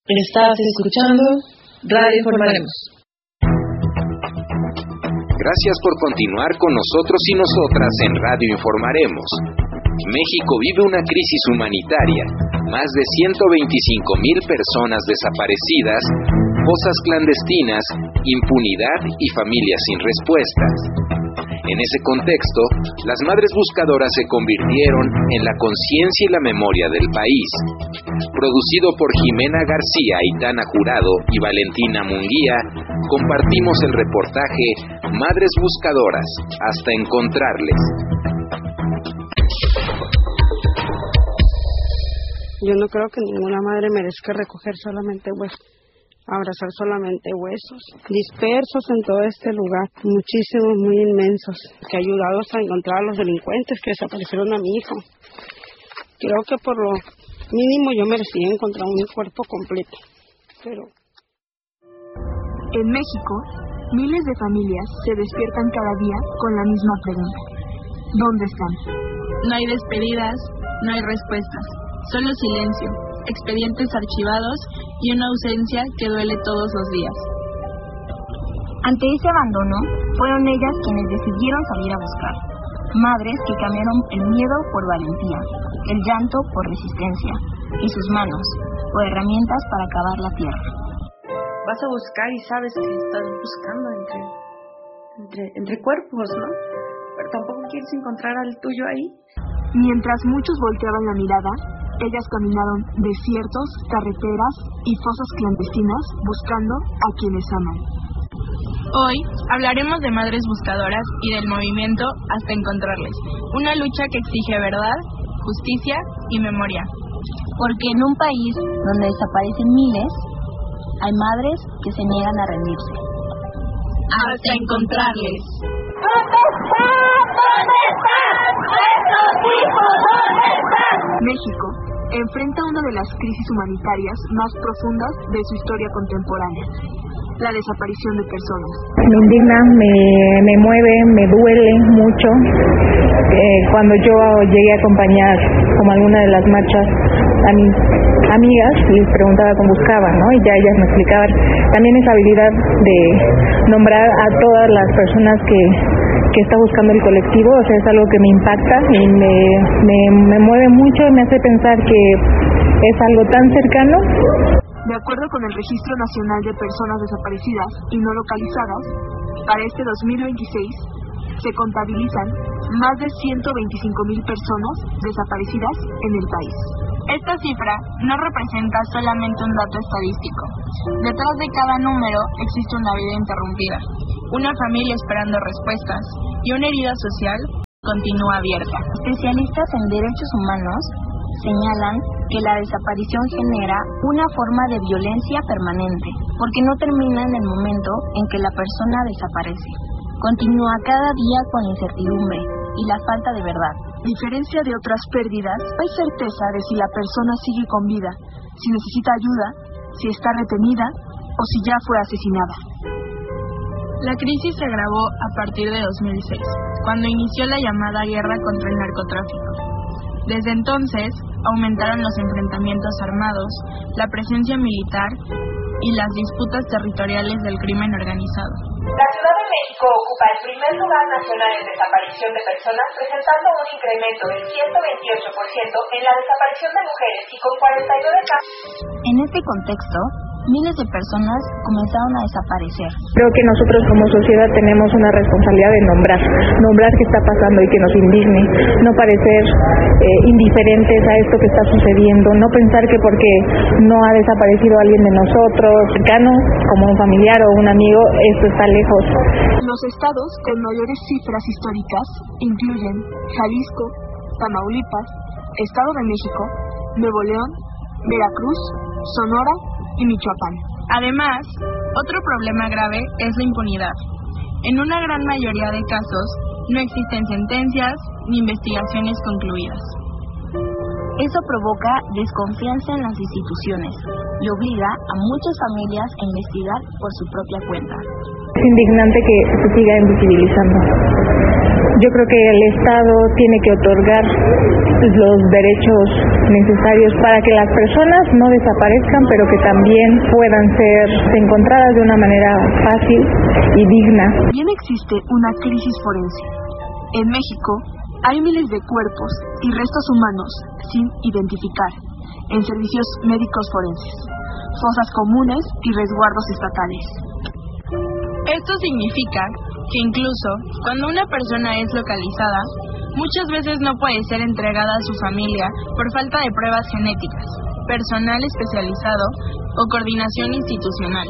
Estás escuchando Radio Informaremos. Gracias por continuar con nosotros y nosotras en Radio Informaremos. México vive una crisis humanitaria, más de 125,000 personas desaparecidas, fosas clandestinas, impunidad y familias sin respuestas. En ese contexto, las madres buscadoras se convirtieron en la conciencia y la memoria del país. Producido por Jimena García, Aitana Jurado y Valentina Munguía, compartimos el reportaje Madres Buscadoras, hasta encontrarles. Yo no creo que ninguna madre merezca recoger solamente huesos, abrazar solamente huesos, dispersos en todo este lugar, muchísimos, muy inmensos, que ayudados a encontrar a los delincuentes que desaparecieron a mi hijo. Creo que por lo mínimo yo merecía encontrar un cuerpo completo, pero... En México, miles de familias se despiertan cada día con la misma pregunta: ¿dónde están? No hay despedidas, no hay respuestas, solo silencio, expedientes archivados y una ausencia que duele todos los días. Ante ese abandono, fueron ellas quienes decidieron salir a buscar. Madres que cambiaron el miedo por valentía, el llanto por resistencia y sus manos por herramientas para acabar la tierra. Vas a buscar y sabes que estás buscando entre cuerpos, ¿no? Pero tampoco quieres encontrar al tuyo ahí. Mientras muchos volteaban la mirada, ellas caminaron desiertos, carreteras y fosas clandestinas buscando a quienes aman. Hoy hablaremos de madres buscadoras y del movimiento hasta encontrarles. Una lucha que exige verdad, justicia y memoria. Porque en un país donde desaparecen miles, hay madres que se niegan a rendirse. Hasta encontrarles. ¿Dónde están? ¿Dónde están? ¡Nuestros hijos! ¿Dónde están? México enfrenta una de las crisis humanitarias más profundas de su historia contemporánea: la desaparición de personas. Me indigna, me mueve, me duele mucho. Cuando yo llegué a acompañar como alguna de las marchas a mis amigas, les preguntaba cómo buscaban, ¿no? Y ya ellas me explicaban también esa habilidad de nombrar a todas las personas que está buscando el colectivo. O sea, es algo que me impacta y me mueve mucho, me hace pensar que es algo tan cercano. De acuerdo con el Registro Nacional de Personas Desaparecidas y No Localizadas, para este 2026 se contabilizan más de 125,000 personas desaparecidas en el país. Esta cifra no representa solamente un dato estadístico. Detrás de cada número existe una vida interrumpida, una familia esperando respuestas y una herida social continúa abierta. Especialistas en derechos humanos señalan que la desaparición genera una forma de violencia permanente, porque no termina en el momento en que la persona desaparece. Continúa cada día con la incertidumbre y la falta de verdad. A diferencia de otras pérdidas, hay certeza de si la persona sigue con vida, si necesita ayuda, si está retenida o si ya fue asesinada. La crisis se agravó a partir de 2006, cuando inició la llamada guerra contra el narcotráfico. Desde entonces, aumentaron los enfrentamientos armados, la presencia militar y las disputas territoriales del crimen organizado. La Ciudad de México ocupa el primer lugar nacional en desaparición de personas, presentando un incremento del 128% en la desaparición de mujeres y con 49 casos. En este contexto, miles de personas comenzaron a desaparecer. Creo que nosotros como sociedad tenemos una responsabilidad de nombrar qué está pasando y que nos indigne, no parecer indiferentes a esto que está sucediendo, no pensar que porque no ha desaparecido alguien de nosotros, cercano, como un familiar o un amigo, esto está lejos. Los estados con mayores cifras históricas incluyen Jalisco, Tamaulipas, Estado de México, Nuevo León, Veracruz, Sonora y Michoacán. Además, otro problema grave es la impunidad. En una gran mayoría de casos, no existen sentencias ni investigaciones concluidas. Eso provoca desconfianza en las instituciones y obliga a muchas familias a investigar por su propia cuenta. Es indignante que se siga invisibilizando. Yo creo que el Estado tiene que otorgar los derechos necesarios para que las personas no desaparezcan, pero que también puedan ser encontradas de una manera fácil y digna. También existe una crisis forense. En México hay miles de cuerpos y restos humanos sin identificar en servicios médicos forenses, fosas comunes y resguardos estatales. Esto significa que incluso cuando una persona es localizada, muchas veces no puede ser entregada a su familia por falta de pruebas genéticas, personal especializado o coordinación institucional.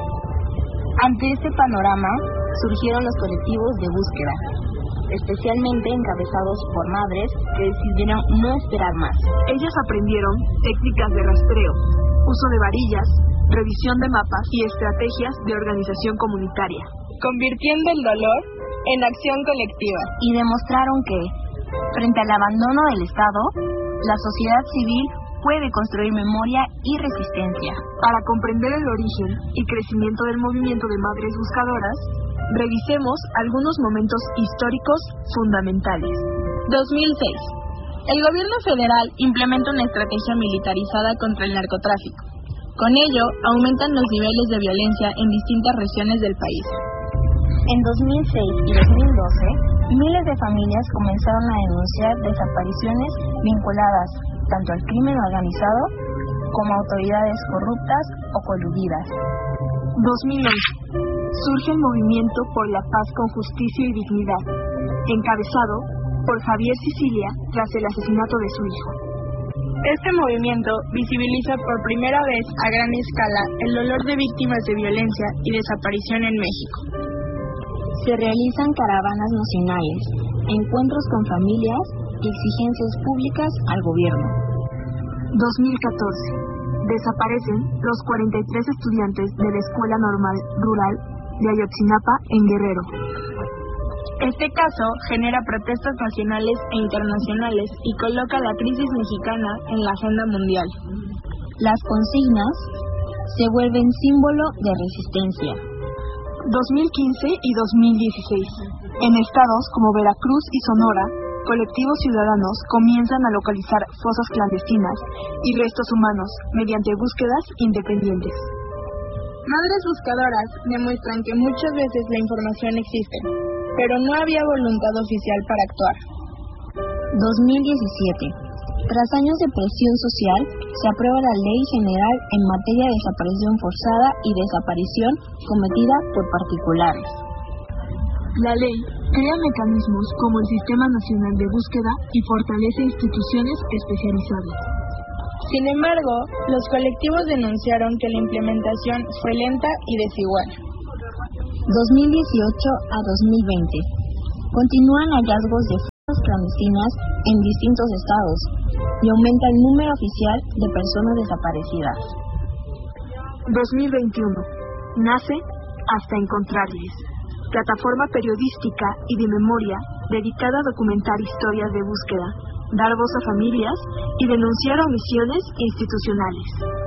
Ante este panorama, surgieron los colectivos de búsqueda, especialmente encabezados por madres que decidieron no esperar más. Ellas aprendieron técnicas de rastreo, uso de varillas, revisión de mapas y estrategias de organización comunitaria, convirtiendo el dolor en acción colectiva. Y demostraron que, frente al abandono del Estado, la sociedad civil puede construir memoria y resistencia. Para comprender el origen y crecimiento del movimiento de madres buscadoras, revisemos algunos momentos históricos fundamentales. 2006. El gobierno federal implementa una estrategia militarizada contra el narcotráfico. Con ello, aumentan los niveles de violencia en distintas regiones del país. En 2006 y 2012, miles de familias comenzaron a denunciar desapariciones vinculadas tanto al crimen organizado como a autoridades corruptas o coludidas. 2011. Surge el Movimiento por la Paz con Justicia y Dignidad, encabezado por Javier Sicilia tras el asesinato de su hijo. Este movimiento visibiliza por primera vez a gran escala el dolor de víctimas de violencia y desaparición en México. Se realizan caravanas nacionales, encuentros con familias y exigencias públicas al gobierno. 2014. Desaparecen los 43 estudiantes de la Escuela Normal Rural de Ayotzinapa en Guerrero. Este caso genera protestas nacionales e internacionales y coloca la crisis mexicana en la agenda mundial. Las consignas se vuelven símbolo de resistencia. 2015 y 2016. En estados como Veracruz y Sonora, colectivos ciudadanos comienzan a localizar fosas clandestinas y restos humanos mediante búsquedas independientes. Madres buscadoras demuestran que muchas veces la información existe, pero no había voluntad oficial para actuar. 2017. Tras años de presión social, se aprueba la Ley General en materia de desaparición forzada y desaparición cometida por particulares. La ley crea mecanismos como el Sistema Nacional de Búsqueda y fortalece instituciones especializadas. Sin embargo, los colectivos denunciaron que la implementación fue lenta y desigual. 2018 a 2020. Continúan hallazgos de fosas clandestinas en distintos estados y aumenta el número oficial de personas desaparecidas. 2021. Nace Hasta Encontrarles, plataforma periodística y de memoria dedicada a documentar historias de búsqueda, dar voz a familias y denunciar omisiones institucionales.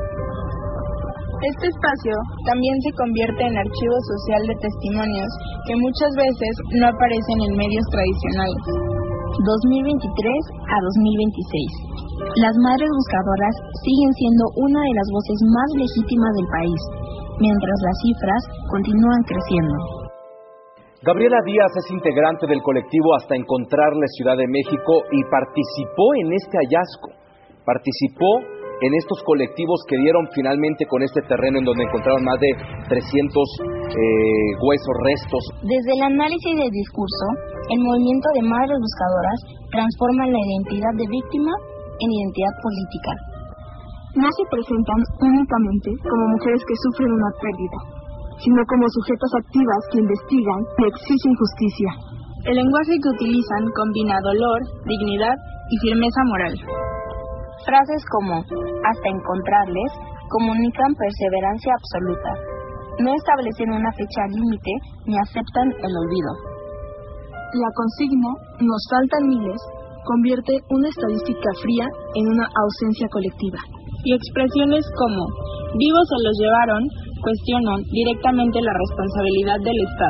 Este espacio también se convierte en archivo social de testimonios que muchas veces no aparecen en medios tradicionales. 2023 a 2026. Las madres buscadoras siguen siendo una de las voces más legítimas del país, mientras las cifras continúan creciendo. Gabriela Díaz es integrante del colectivo Hasta Encontrarles Ciudad de México y participó en este hallazgo. Participó en estos colectivos que dieron finalmente con este terreno en donde encontraron más de 300 huesos, restos. Desde el análisis del discurso, el movimiento de madres buscadoras transforma la identidad de víctima en identidad política. No se presentan únicamente como mujeres que sufren una pérdida, sino como sujetas activas que investigan y exigen justicia. El lenguaje que utilizan combina dolor, dignidad y firmeza moral. Frases como hasta encontrarles comunican perseverancia absoluta. No establecen una fecha límite ni aceptan el olvido. La consigna "nos faltan miles" convierte una estadística fría en una ausencia colectiva. Y expresiones como vivos se los llevaron cuestionan directamente la responsabilidad del Estado.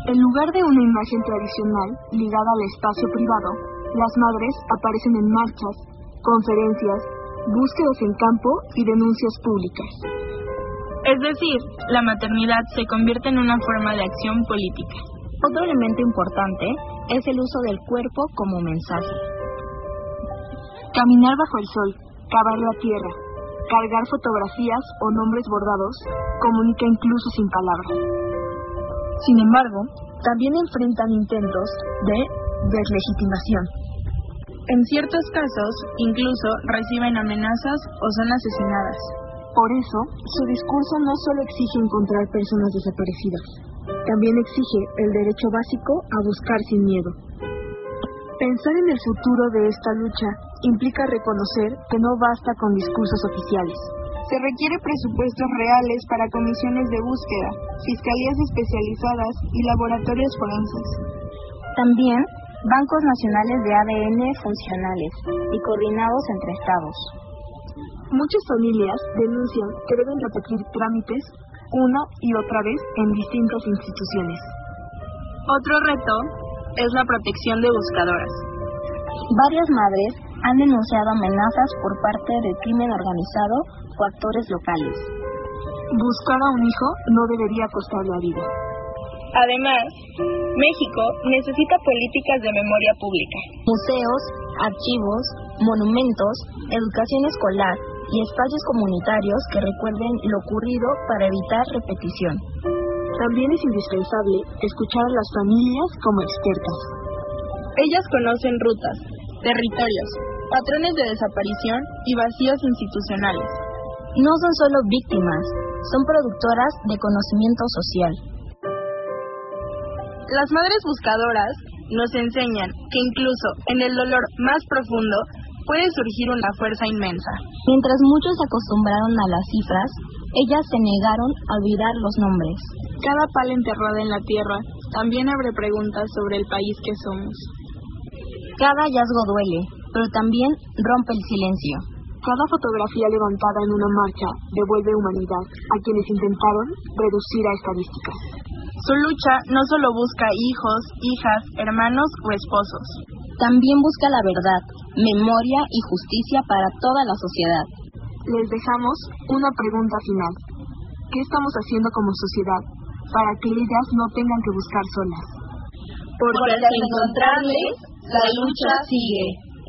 En lugar de una imagen tradicional ligada al espacio privado, las madres aparecen en marchas, conferencias, búsquedas en campo y denuncias públicas. Es decir, la maternidad se convierte en una forma de acción política. Otro elemento importante es el uso del cuerpo como mensaje. Caminar bajo el sol, cavar la tierra, cargar fotografías o nombres bordados, comunica incluso sin palabras. Sin embargo, también enfrentan intentos de deslegitimación. En ciertos casos, incluso reciben amenazas o son asesinadas. Por eso, su discurso no solo exige encontrar personas desaparecidas, también exige el derecho básico a buscar sin miedo. Pensar en el futuro de esta lucha implica reconocer que no basta con discursos oficiales. Se requiere presupuestos reales para comisiones de búsqueda, fiscalías especializadas y laboratorios forenses. También bancos nacionales de ADN funcionales y coordinados entre estados. Muchas familias denuncian que deben repetir trámites una y otra vez en distintas instituciones. Otro reto es la protección de buscadoras. Varias madres han denunciado amenazas por parte del crimen organizado o actores locales. Buscar a un hijo no debería costar la vida. Además, México necesita políticas de memoria pública. Museos, archivos, monumentos, educación escolar y espacios comunitarios que recuerden lo ocurrido para evitar repetición. También es indispensable escuchar a las familias como expertas. Ellas conocen rutas, territorios, patrones de desaparición y vacíos institucionales. No son solo víctimas, son productoras de conocimiento social. Las madres buscadoras nos enseñan que incluso en el dolor más profundo puede surgir una fuerza inmensa. Mientras muchos se acostumbraron a las cifras, ellas se negaron a olvidar los nombres. Cada pala enterrada en la tierra también abre preguntas sobre el país que somos. Cada hallazgo duele, pero también rompe el silencio. Cada fotografía levantada en una marcha devuelve humanidad a quienes intentaron reducir a estadísticas. Su lucha no solo busca hijos, hijas, hermanos o esposos. También busca la verdad, memoria y justicia para toda la sociedad. Les dejamos una pregunta final. ¿Qué estamos haciendo como sociedad para que ellas no tengan que buscar solas? Porque al encontrarles, la lucha sigue.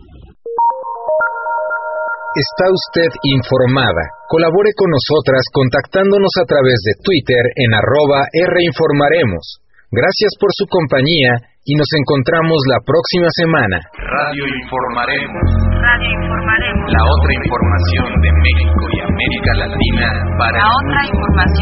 Está usted informada. Colabore con nosotras contactándonos a través de Twitter en @Rinformaremos. Gracias por su compañía y nos encontramos la próxima semana. Radio Informaremos. Radio Informaremos. La otra información de México y América Latina para... La otra información.